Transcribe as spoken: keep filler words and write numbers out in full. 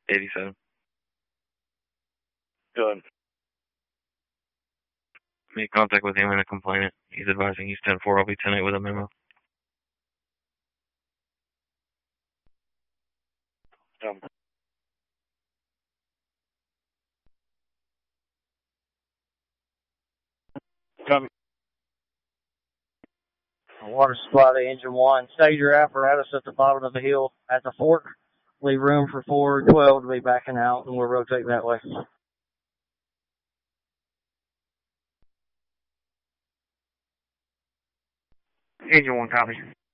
eighty-seven. Good. Made contact with him and a complainant. He's advising he's ten four. I'll be ten eight with a memo. Um, Copy. Water supply to engine one. Stage your apparatus at the bottom of the hill at the fork. Leave room for four twelve to be backing out, and we'll rotate that way. Engine one, copy.